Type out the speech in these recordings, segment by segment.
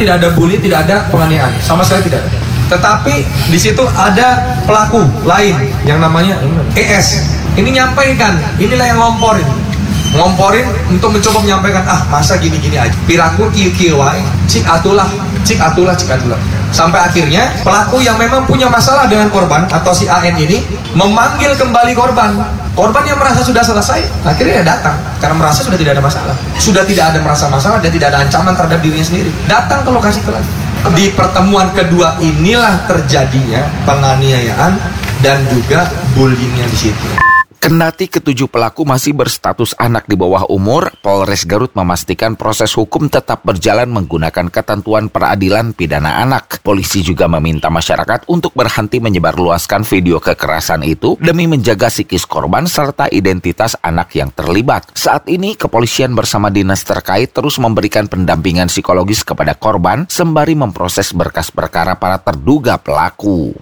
tidak ada bully, tidak ada penganiayaan, sama sekali tidak ada. Tetapi di situ ada pelaku lain yang namanya ES. Ini nyampaikan, inilah yang ngomporin untuk mencoba menyampaikan, masa gini-gini aja. Piraku kieu wae, cik atulah. Sampai akhirnya pelaku yang memang punya masalah dengan korban atau si AN ini memanggil kembali korban. Korban yang merasa sudah selesai, akhirnya datang karena merasa sudah tidak ada masalah. Sudah tidak ada merasa masalah dan tidak ada ancaman terhadap dirinya sendiri. Datang ke lokasi itu lagi. Di pertemuan kedua inilah terjadinya penganiayaan dan juga bullyingnya di situ. Kendati ketujuh pelaku masih berstatus anak di bawah umur, Polres Garut memastikan proses hukum tetap berjalan menggunakan ketentuan peradilan pidana anak. Polisi juga meminta masyarakat untuk berhenti menyebarluaskan video kekerasan itu demi menjaga psikis korban serta identitas anak yang terlibat. Saat ini, kepolisian bersama dinas terkait terus memberikan pendampingan psikologis kepada korban sembari memproses berkas perkara para terduga pelaku.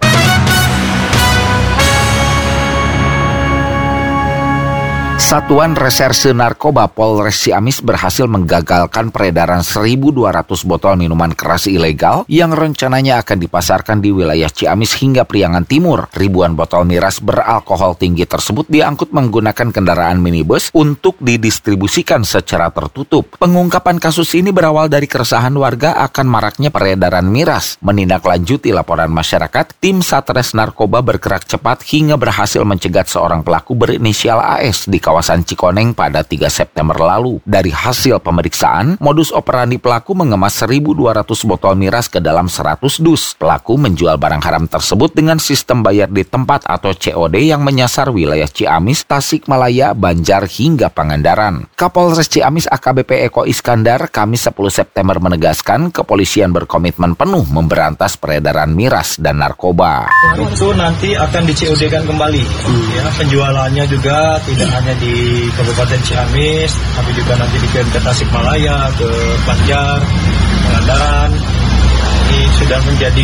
Satuan Reserse Narkoba Polres Ciamis berhasil menggagalkan peredaran 1.200 botol minuman keras ilegal yang rencananya akan dipasarkan di wilayah Ciamis hingga Priangan Timur. Ribuan botol miras beralkohol tinggi tersebut diangkut menggunakan kendaraan minibus untuk didistribusikan secara tertutup. Pengungkapan kasus ini berawal dari keresahan warga akan maraknya peredaran miras. Menindaklanjuti laporan masyarakat, tim Satres Narkoba bergerak cepat hingga berhasil mencegat seorang pelaku berinisial AS di kawasan Cikoneng pada 3 September lalu. Dari hasil pemeriksaan, modus operandi pelaku mengemas 1.200 botol miras ke dalam 100 dus. Pelaku menjual barang haram tersebut dengan sistem bayar di tempat atau COD yang menyasar wilayah Ciamis, Tasikmalaya, Banjar hingga Pangandaran. Kapolres Ciamis AKBP Eko Iskandar Kamis 10 September menegaskan kepolisian berkomitmen penuh memberantas peredaran miras dan narkoba. Itu nanti akan di-COD-kan kembali. Ya, penjualannya juga tidak hanya di Kabupaten Ciamis, tapi juga nanti dikirim ke Tasikmalaya, ke Banjar, Pangandaran. Ini sudah menjadi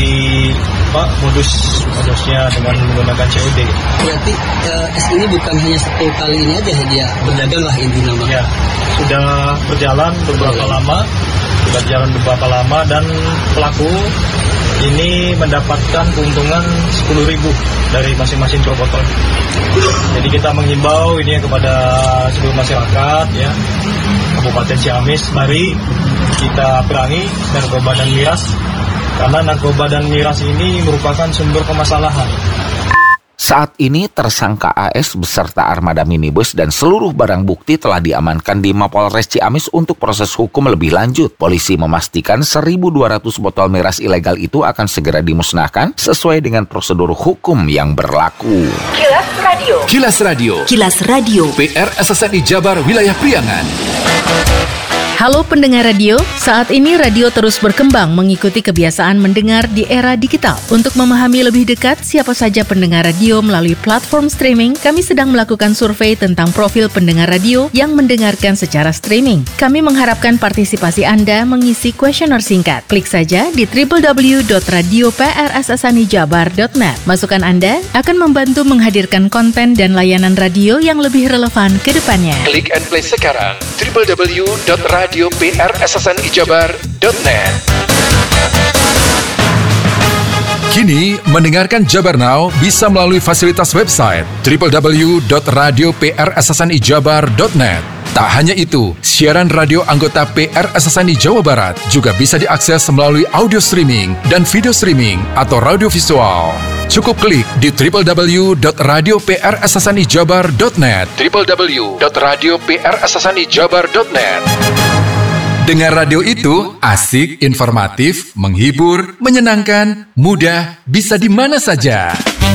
modusnya dengan menggunakan COD. Berarti S ini bukan hanya satu kali ini aja dia berdagang lah intinya. Ya, sudah berjalan beberapa lama dan pelaku ini mendapatkan keuntungan 10.000 dari masing-masing per botol. Jadi kita menghimbau ini kepada seluruh masyarakat ya, Kabupaten Ciamis, mari kita perangi narkoba dan miras, karena narkoba dan miras ini merupakan sumber permasalahan. Saat ini tersangka AS beserta armada minibus dan seluruh barang bukti telah diamankan di Mapolres Ciamis untuk proses hukum lebih lanjut. Polisi memastikan 1.200 botol miras ilegal itu akan segera dimusnahkan sesuai dengan prosedur hukum yang berlaku. Kilas Radio. PR SSNI Jabar Wilayah Priangan. Halo pendengar radio, saat ini radio terus berkembang mengikuti kebiasaan mendengar di era digital. Untuk memahami lebih dekat siapa saja pendengar radio melalui platform streaming, kami sedang melakukan survei tentang profil pendengar radio yang mendengarkan secara streaming. Kami mengharapkan partisipasi Anda mengisi kuesioner singkat. Klik saja di www.radioprssanijabar.net. Masukan Anda akan membantu menghadirkan konten dan layanan radio yang lebih relevan ke depannya. Klik and play sekarang www.radioprssanijabar.net. Kini, mendengarkan Jabar Now bisa melalui fasilitas website www.radioprssanijabar.net. Tak hanya itu, siaran radio anggota PRSSNI Jawa Barat juga bisa diakses melalui audio streaming dan video streaming atau radio visual. Cukup klik di www.radioprssanijabar.net www.radioprssanijabar.net. Dengar radio itu asik, informatif, menghibur, menyenangkan, mudah, bisa di mana saja.